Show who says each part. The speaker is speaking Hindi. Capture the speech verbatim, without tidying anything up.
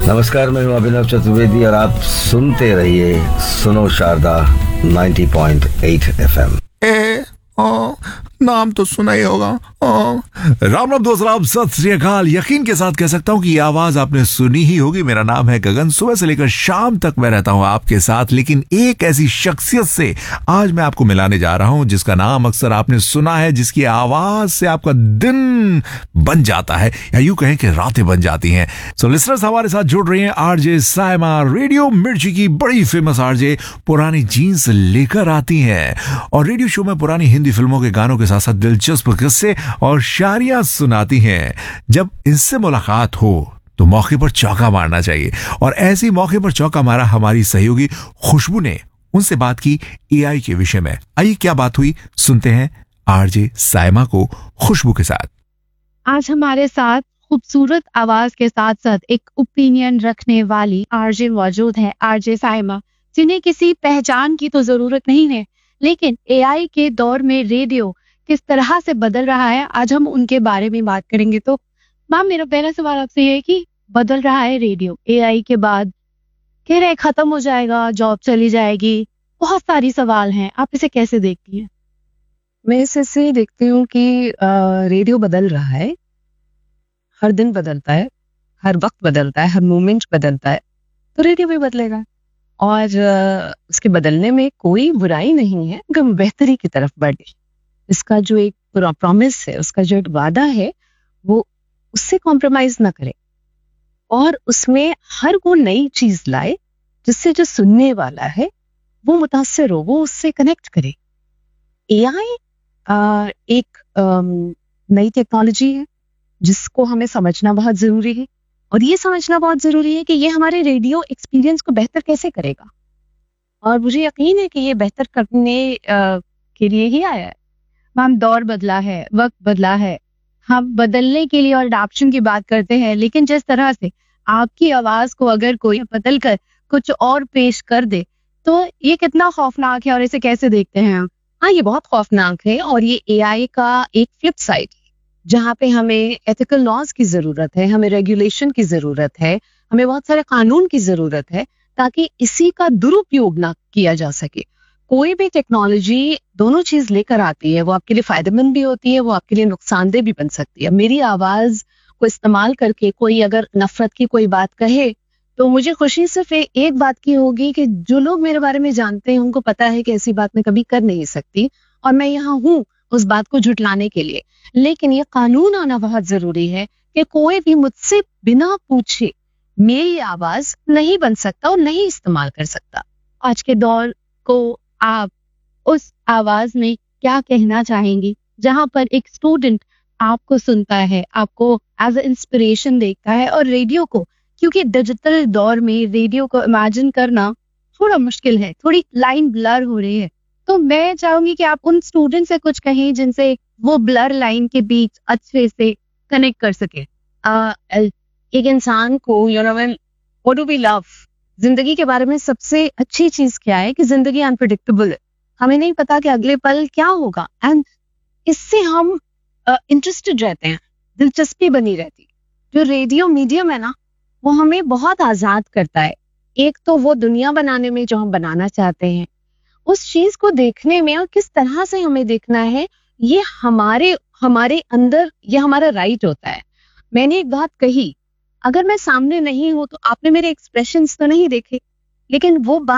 Speaker 1: नमस्कार, मैं हूं अभिनव चतुर्वेदी और आप सुनते रहिए सुनो शारदा नब्बे पॉइंट आठ एफएम।
Speaker 2: ए ओ, नाम तो सुना ही होगा। ओ, राम राम दोस्त, राम सत श्री अकाल। यकीन के साथ कह सकता हूँ कि ये आवाज आपने सुनी ही होगी। मेरा नाम है गगन। सुबह से लेकर शाम तक मैं रहता हूँ आपके साथ, लेकिन एक ऐसी शख्सियत से आज मैं आपको मिलाने जा रहा हूँ जिसका नाम अक्सर आपने सुना है, जिसकी आवाज से आपका दिन बन जाता है या यूं कहें कि रातें बन जाती हैं। सो लिसनर्स, हमारे साथ जुड़ रही हैं आरजे साइमा, रेडियो मिर्ची की बड़ी फेमस आरजे। पुरानी जीन्स लेकर आती हैं और रेडियो शो में पुरानी हिंदी फिल्मों के गानों के साथ साथ दिलचस्प किस्से और शायरियां सुनाती हैं। जब इनसे मुलाकात हो तो मौके पर चौका मारना चाहिए, और ऐसी मौके पर चौका मारा हमारी सहयोगी खुशबू ने। उनसे बात की एआई के विषय में। आइए क्या बात हुई, सुनते हैं आरजे साइमा को खुशबू के साथ।
Speaker 3: आज हमारे साथ खूबसूरत आवाज के साथ साथ एक ओपिनियन रखने वाली आरजे मौजूद है, आरजे साइमा, जिन्हें किसी पहचान की तो जरूरत नहीं है, लेकिन एआई के दौर में रेडियो किस तरह से बदल रहा है, आज हम उनके बारे में बात करेंगे। तो मैम, मेरा पहला सवाल आपसे ये है कि बदल रहा है रेडियो एआई के बाद, कह रहे खत्म हो जाएगा, जॉब चली जाएगी, बहुत सारी सवाल हैं, आप इसे कैसे देखती हैं?
Speaker 4: मैं इसे ऐसे देखती हूँ कि अ, रेडियो बदल रहा है, हर दिन बदलता है, हर वक्त बदलता है, हर मोमेंट बदलता है, तो रेडियो भी बदलेगा। और अ, उसके बदलने में कोई बुराई नहीं है, अगर बेहतरी की तरफ बढ़े। इसका जो एक प्रॉमिस है, उसका जो एक वादा है, वो उससे कॉम्प्रोमाइज ना करे और उसमें हर वो नई चीज लाए जिससे जो सुनने वाला है वो मुतासिर हो, वो उससे कनेक्ट करे। एआई एक अम, नई टेक्नोलॉजी है जिसको हमें समझना बहुत जरूरी है, और ये समझना बहुत जरूरी है कि ये हमारे रेडियो एक्सपीरियंस को बेहतर कैसे करेगा। और मुझे यकीन है कि ये बेहतर करने अ, के लिए ही आया है।
Speaker 3: मैम, दौर बदला है, वक्त बदला है, हम बदलने के लिए और अडॉप्शन की बात करते हैं, लेकिन जिस तरह से आपकी आवाज को अगर कोई बदल कर कुछ और पेश कर दे तो ये कितना खौफनाक है, और इसे कैसे देखते हैं आप?
Speaker 4: हाँ, ये बहुत खौफनाक है, और ये एआई का एक फ्लिप साइड है जहाँ पे हमें एथिकल लॉज की जरूरत है, हमें रेगुलेशन की जरूरत है, हमें बहुत सारे कानून की जरूरत है, ताकि इसी का दुरुपयोग ना किया जा सके। कोई भी टेक्नोलॉजी दोनों चीज लेकर आती है, वो आपके लिए फायदेमंद भी होती है, वो आपके लिए नुकसानदेह भी बन सकती है। मेरी आवाज को इस्तेमाल करके कोई अगर नफरत की कोई बात कहे तो मुझे खुशी सिर्फ ए- एक बात की होगी कि जो लोग मेरे बारे में जानते हैं उनको पता है कि ऐसी बात मैं कभी कर नहीं सकती, और मैं यहाँ हूँ उस बात को झुटलाने के लिए। लेकिन ये कानून आना बहुत जरूरी है कि कोई भी मुझसे बिना पूछे मेरी आवाज नहीं बन सकता और नहीं इस्तेमाल कर सकता।
Speaker 3: आज के दौर को आप उस आवाज में क्या कहना चाहेंगी जहां पर एक स्टूडेंट आपको सुनता है, आपको एज ए इंस्पिरेशन देखता है, और रेडियो को, क्योंकि डिजिटल दौर में रेडियो को इमेजिन करना थोड़ा मुश्किल है, थोड़ी लाइन ब्लर हो रही है, तो मैं चाहूंगी कि आप उन स्टूडेंट से कुछ कहें जिनसे वो ब्लर लाइन के बीच अच्छे से कनेक्ट कर सके।
Speaker 4: आ, एक इंसान को, you know, when what do we love, जिंदगी के बारे में सबसे अच्छी चीज क्या है कि जिंदगी अनप्रेडिक्टेबल है, हमें नहीं पता कि अगले पल क्या होगा, एंड इससे हम इंटरेस्टेड रहते हैं, दिलचस्पी बनी रहती। जो रेडियो मीडियम है ना, वो हमें बहुत आजाद करता है। एक तो वो दुनिया बनाने में जो हम बनाना चाहते हैं, उस चीज को देखने में, और किस तरह से हमें देखना है, ये हमारे हमारे अंदर, ये हमारा राइट होता है। मैंने एक बात कही, अगर मैं सामने नहीं हूं तो आपने मेरे एक्सप्रेशंस तो नहीं देखे, लेकिन वो बात